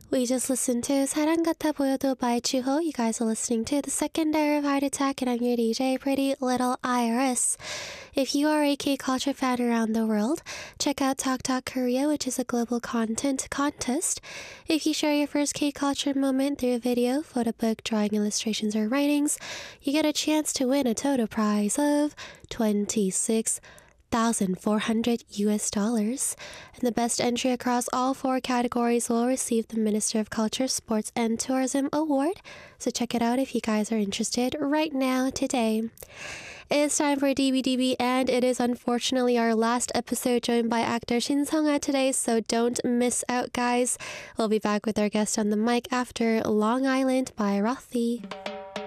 We just listened to 사랑 같아 보여도 by Chuho. You guys are listening to the second hour of Heart Attack, and I'm your DJ, Pretty Little Iris. If you are a K-culture fan around the world, check out Talk Talk Korea, which is a global content contest. If you share your first K-culture moment through a video, photo book, drawing, illustrations, or writings, you get a chance to win a total prize of 26,400 US dollars. And the best entry across all 4 categories will receive the Minister of Culture, Sports and Tourism Award. So check it out if you guys are interested right now today. It's time for DBDB, and it is unfortunately our last episode joined by actor Shin Sung-ha today, so don't miss out, guys. We'll be back with our guest on the mic after Long Island by Rothy.